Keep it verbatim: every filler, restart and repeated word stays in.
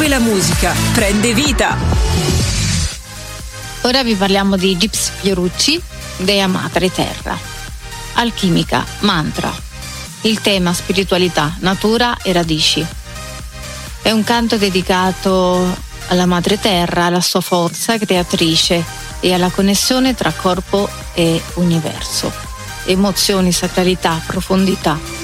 dove la musica prende vita. Ora vi parliamo di Gypsy Fiorucci, Dea Madre Terra. Alchimica, mantra. Il tema spiritualità, natura e radici. È un canto dedicato alla Madre Terra, alla sua forza creatrice e alla connessione tra corpo e universo. Emozioni, sacralità, profondità.